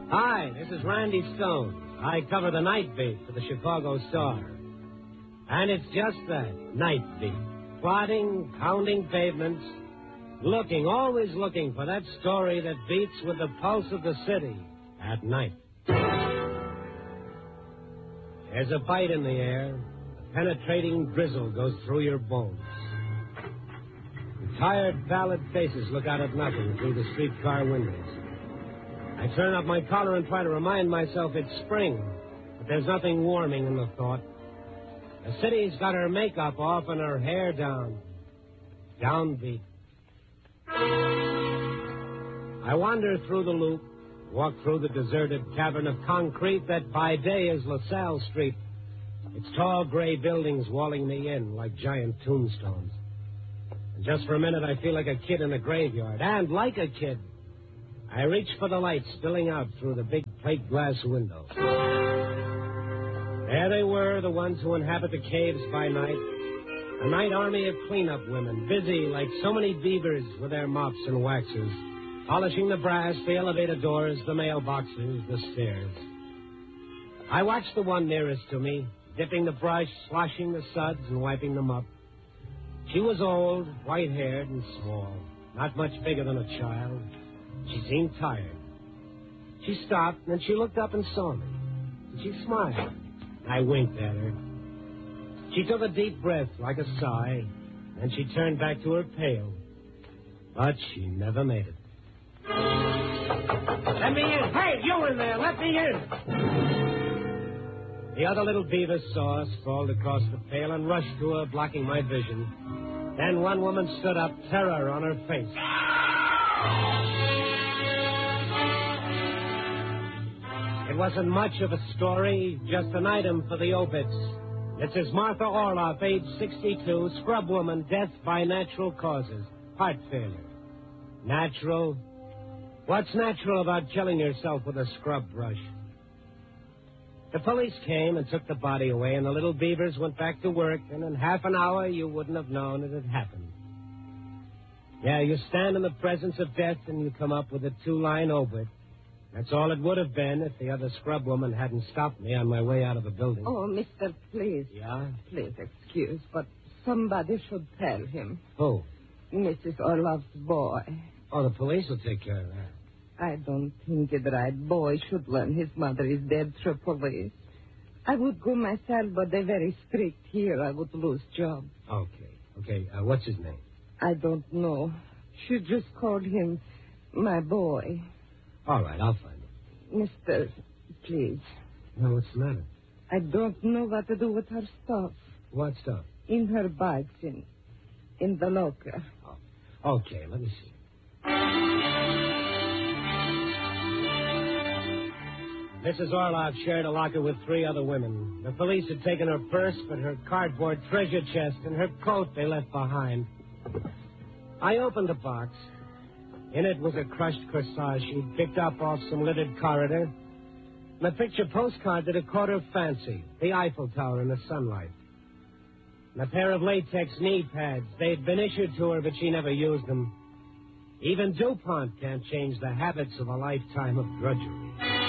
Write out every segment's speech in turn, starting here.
Hi, this is Randy Stone. I cover the night beat for the Chicago Star. And it's just that, night beat. Plodding, pounding pavements, always looking for that story that beats with the pulse of the city at night. There's a bite in the air. A penetrating drizzle goes through your bones. Tired, pallid faces look out at nothing through the streetcar windows. I turn up my collar and try to remind myself it's spring, but there's nothing warming in the thought. The city's got her makeup off and her hair down. Downbeat. I wander through the loop, walk through the deserted cavern of concrete that by day is LaSalle Street. Its tall gray buildings walling me in like giant tombstones. And just for a minute I feel like a kid in a graveyard. And like a kid, I reach for the lights spilling out through the big plate glass window. There they were, the ones who inhabit the caves by night. A night army of cleanup women, busy like so many beavers with their mops and waxes, polishing the brass, the elevator doors, the mailboxes, the stairs. I watched the one nearest to me, dipping the brush, sloshing the suds, and wiping them up. She was old, white-haired, and small, not much bigger than a child. She seemed tired. She stopped, and she looked up and saw me. And she smiled. I winked at her. She took a deep breath like a sigh, and she turned back to her pail. But she never made it. Let me in. Hey, you in there. Let me in. The other little beavers saw us, crawled across the pail, and rushed to her, blocking my vision. Then one woman stood up, terror on her face. It wasn't much of a story, just an item for the obits. This is Martha Orloff, age 62, scrub woman, death by natural causes, heart failure. Natural? What's natural about killing yourself with a scrub brush? The police came and took the body away, and the little beavers went back to work, and in half an hour you wouldn't have known it had happened. Yeah, you stand in the presence of death and you come up with a 2-line obit. That's all it would have been if the other scrub woman hadn't stopped me on my way out of the building. Oh, mister, please. Yeah? Please excuse, but somebody should tell him. Who? Mrs. Orloff's boy. Oh, the police will take care of that. I don't think the right boy should learn his mother is dead through police. I would go myself, but they're very strict here. I would lose job. Okay. What's his name? I don't know. She just called him my boy. All right, I'll find him. Mister, please. Well, what's the matter? I don't know what to do with her stuff. What stuff? In her bags, in the locker. Oh, okay, let me see. Mrs. Orloff shared a locker with 3 other women. The police had taken her purse, but her cardboard treasure chest and her coat they left behind. I opened the box. In it was a crushed corsage she'd picked up off some littered corridor, and a picture postcard that had caught her fancy, the Eiffel Tower in the sunlight. And a pair of latex knee pads. They'd been issued to her, but she never used them. Even DuPont can't change the habits of a lifetime of drudgery.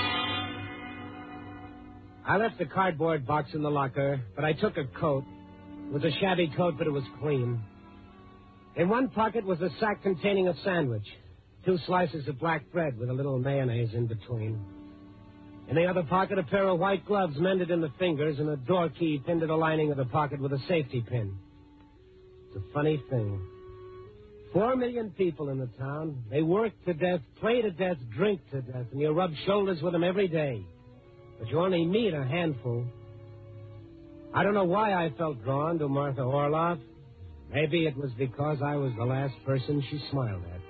I left the cardboard box in the locker, but I took a coat. It was a shabby coat, but it was clean. In one pocket was a sack containing a sandwich, 2 slices of black bread with a little mayonnaise in between. In the other pocket, a pair of white gloves mended in the fingers and a door key pinned to the lining of the pocket with a safety pin. It's a funny thing. 4 million people in the town. They work to death, play to death, drink to death, and you rub shoulders with them every day. But you only meet a handful. I don't know why I felt drawn to Martha Orloff. Maybe it was because I was the last person she smiled at.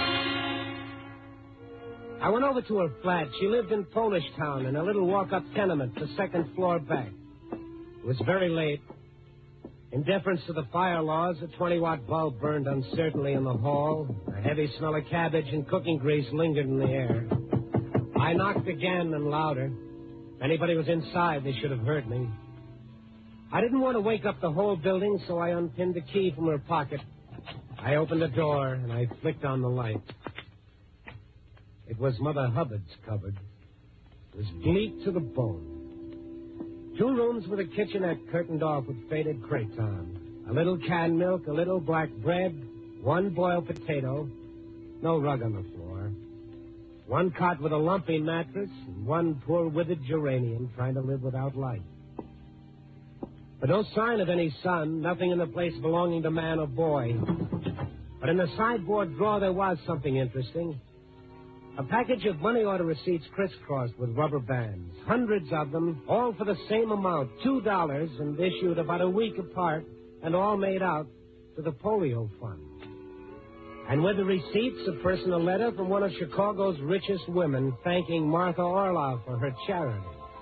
I went over to her flat. She lived in Polish Town in a little walk-up tenement, the 2nd floor back. It was very late. In deference to the fire laws, a 20-watt bulb burned uncertainly in the hall. A heavy smell of cabbage and cooking grease lingered in the air. I knocked again and louder. If anybody was inside, they should have heard me. I didn't want to wake up the whole building, so I unpinned the key from her pocket. I opened the door, and I flicked on the light. It was Mother Hubbard's cupboard. was bleak to the bone. 2 rooms with a kitchenette curtained off with faded cretonne. A little canned milk, a little black bread, 1 boiled potato, no rug on the floor. 1 cot with a lumpy mattress, and 1 poor withered geranium trying to live without light. But no sign of any sun, nothing in the place belonging to man or boy. But in the sideboard drawer there was something interesting. A package of money order receipts crisscrossed with rubber bands. Hundreds of them, all for the same amount, $2, and issued about a week apart, and all made out to the polio fund. And with the receipts, a personal letter from one of Chicago's richest women thanking Martha Orloff for her charity.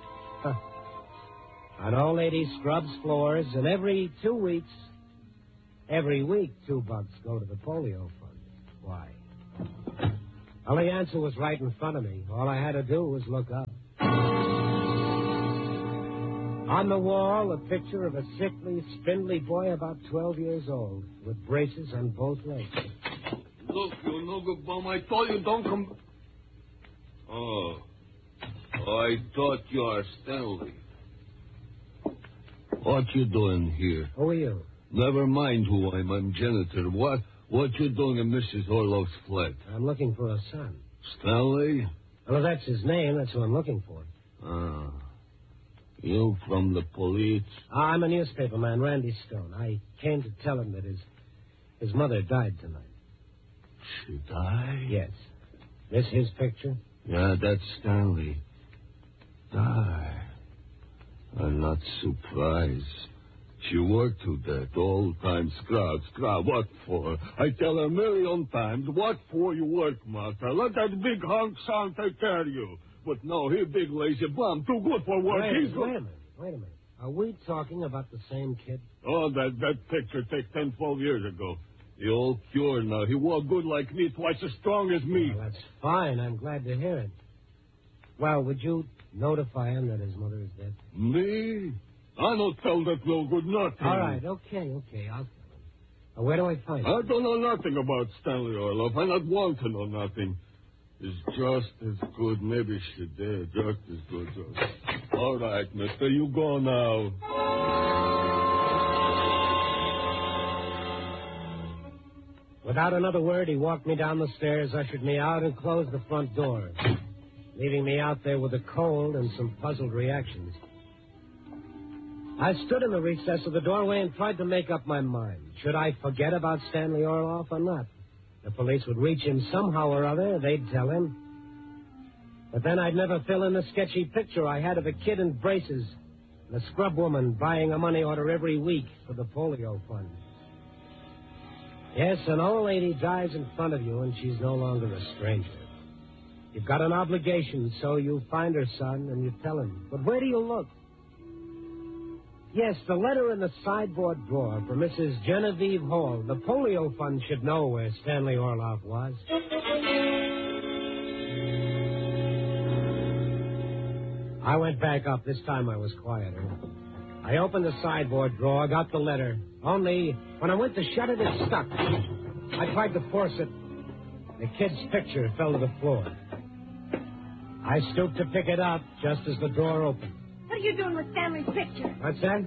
An old lady scrubs floors, and every 2 weeks, every week, $2 go to the polio fund. Why? Well, the answer was right in front of me. All I had to do was look up. On the wall, a picture of a sickly, spindly boy about 12 years old, with braces on both legs. Look, you no good bum. I told you don't come... Oh, I thought you are Stanley. What you doing here? Who are you? Never mind who I am. I'm janitor. What you doing in Mrs. Orloff's flat? I'm looking for a son. Stanley? Well, that's his name. That's who I'm looking for. Ah. You from the police? I'm a newspaper man, Randy Stone. I came to tell him that his mother died tonight. She died? Yes. This his picture? Yeah, that's Stanley. Die. I'm not surprised. She worked to death all time. Scrub. What for? I tell her a million times. What for you work, Martha? Let that big hunk son take care of you. But no, he big lazy bum. Too good for work. Wait a minute. Are we talking about the same kid? Oh, that picture take 10, 12 years ago. He all cured now. He walk good like me, twice as strong as me. Well, that's fine. I'm glad to hear it. Well, would you notify him that his mother is dead? Me? I don't tell that no good nothing. All right, okay. I'll tell him. Where do I find him? I don't know nothing about Stanley Orloff. I not want to know nothing. It's just as good. Maybe she did. Just as good. All right, mister. You go now. Without another word, he walked me down the stairs, ushered me out, and closed the front door, leaving me out there with the cold and some puzzled reactions. I stood in the recess of the doorway and tried to make up my mind. Should I forget about Stanley Orloff or not? The police would reach him somehow or other. They'd tell him. But then I'd never fill in the sketchy picture I had of a kid in braces and a scrub woman buying a money order every week for the polio fund. Yes, an old lady dies in front of you, and she's no longer a stranger. You've got an obligation, so you find her son and you tell him. But where do you look? Yes, the letter in the sideboard drawer for Mrs. Genevieve Hall. The polio fund should know where Stanley Orloff was. I went back up. This time I was quieter. I opened the sideboard drawer, got the letter. Only when I went to shut it, it stuck. I tried to force it. The kid's picture fell to the floor. I stooped to pick it up just as the door opened. What are you doing with Stanley's picture? What's that?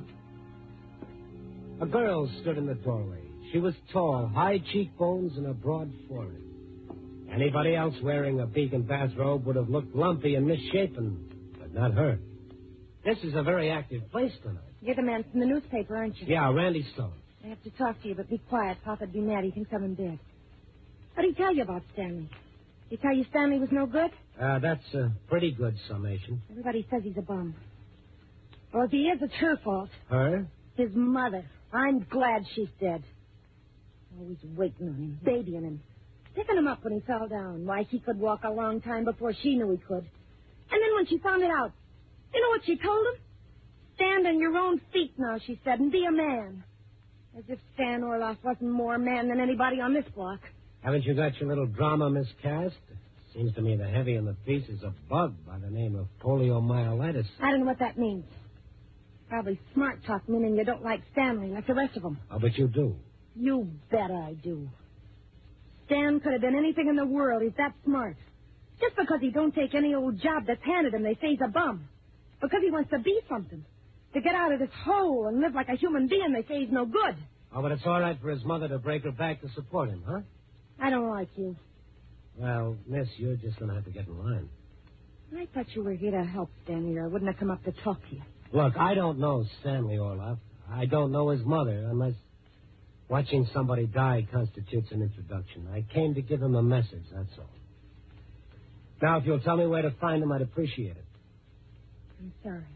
A girl stood in the doorway. She was tall, high cheekbones, and a broad forehead. Anybody else wearing a Beacon bathrobe would have looked lumpy and misshapen, but not her. This is a very active place tonight. You're the man from the newspaper, aren't you? Yeah, Randy Stone. I have to talk to you, but be quiet. Papa'd be mad. He thinks I'm in bed. What did he tell you about Stanley? Did he tell you Stanley was no good? That's a pretty good summation. Everybody says he's a bum. Well, if he is, it's her fault. Her? His mother. I'm glad she's dead. Always waiting on him, babying him, picking him up when he fell down. Why, he could walk a long time before she knew he could. And then when she found it out, you know what she told him? Stand on your own feet now, she said, and be a man. As if Stan Orloff wasn't more man than anybody on this block. Haven't you got your little drama miscast? Seems to me the heavy in the piece is a bug by the name of poliomyelitis. I don't know what that means. Probably smart talk, meaning you don't like Stanley like the rest of them. Oh, but you do. You bet I do. Stan could have been anything in the world. He's that smart. Just because he don't take any old job that's handed him, they say he's a bum. Because he wants to be something. To get out of this hole and live like a human being, they say he's no good. Oh, but it's all right for his mother to break her back to support him, huh? I don't like you. Well, miss, you're just going to have to get in line. I thought you were here to help, Stanley, or I wouldn't have come up to talk to you. Look, I don't know Stanley Orloff. I don't know his mother, unless watching somebody die constitutes an introduction. I came to give him a message, that's all. Now, if you'll tell me where to find him, I'd appreciate it. I'm sorry.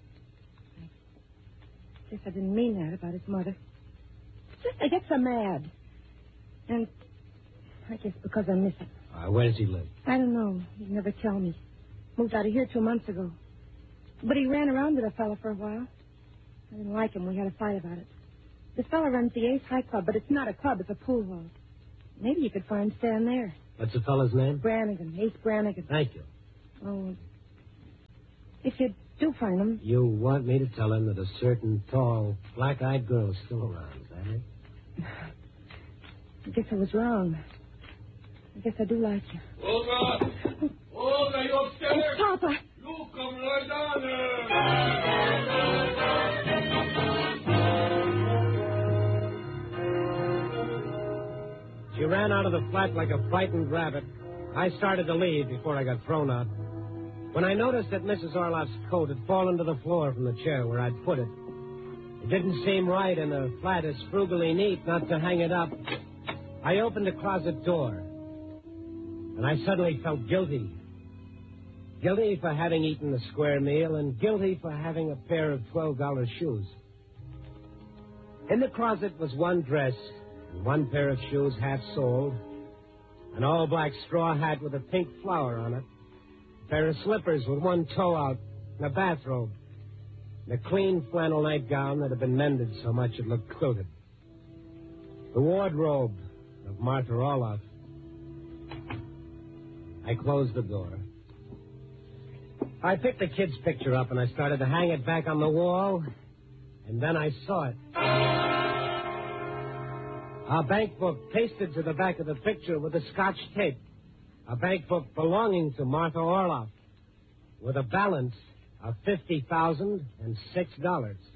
I guess I didn't mean that about his mother. It's just I get so mad. And I guess because I miss him. Where does he live? I don't know. He'd never tell me. Moved out of here 2 months ago. But he ran around with a fella for a while. I didn't like him. We had a fight about it. This fella runs the Ace High Club, but it's not a club. It's a pool hall. Maybe you could find Stan there. What's the fella's name? Brannigan. Ace Brannigan. Thank you. Oh, if you do find him... You want me to tell him that a certain tall, black-eyed girl is still around, is that it? I guess I was wrong. I guess I do like you. Olga! Olga, you upstairs? Oh, Papa! You come right down She ran out of the flat like a frightened rabbit. I started to leave before I got thrown out. When I noticed that Mrs. Orloff's coat had fallen to the floor from the chair where I'd put it, it didn't seem right in a flat as frugally neat not to hang it up. I opened the closet door, and I suddenly felt guilty. Guilty for having eaten a square meal, and guilty for having a pair of $12 shoes. In the closet was one dress, and one pair of shoes half-soled, an all-black straw hat with a pink flower on it, a pair of slippers with one toe out, and a bathrobe, and a clean flannel nightgown that had been mended so much it looked quilted. The wardrobe of Martha Orloff. I closed the door. I picked the kid's picture up and I started to hang it back on the wall, and then I saw it. A bank book pasted to the back of the picture with a Scotch tape. A bank book belonging to Martha Orloff with a balance of $50,006.